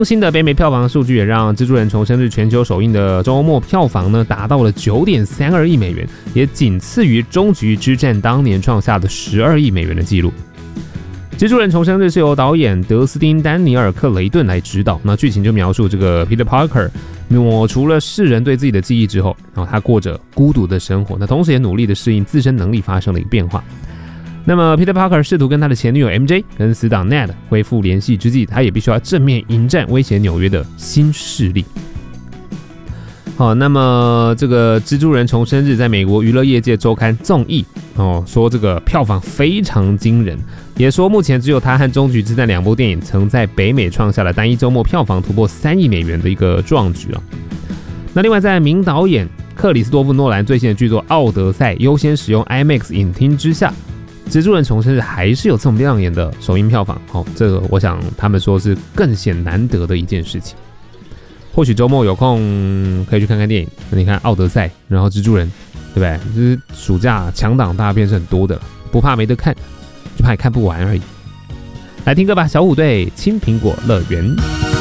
新的北美票房数据也让《蜘蛛人重生日》全球首映的周末票房呢达到了9.32亿美元，也仅次于《终局之战》当年创下的12亿美元的纪录。《蜘蛛人重生日》是由导演德斯汀·丹尼尔·克雷顿来指导，那剧情就描述这个 Peter Parker 抹除了世人对自己的记忆之后，然后他过着孤独的生活，那同时也努力的适应自身能力发生的一个变化。那么 Peter Parker 试图跟他的前女友 MJ 跟死党 Ned 恢复联系之际，他也必须要正面迎战威胁纽约的新势力。好，那么这个蜘蛛人重生日在美国娱乐业界周刊综艺说这个票房非常惊人，也说目前只有他和终局之战2部电影曾在北美创下了单一周末票房突破3亿美元的一个壮举啊。那另外在名导演克里斯多夫诺兰最新的剧作《奥德赛》优先使用 IMAX 影厅之下，蜘蛛人重生日还是有这么亮眼的首映票房，这个我想他们说是更显难得的一件事情。或许周末有空可以去看看电影，你看奥德赛，然后蜘蛛人，对不对？就是暑假强档大片是很多的，不怕没得看，就怕你看不完而已。来听歌吧，小虎队《青苹果乐园》。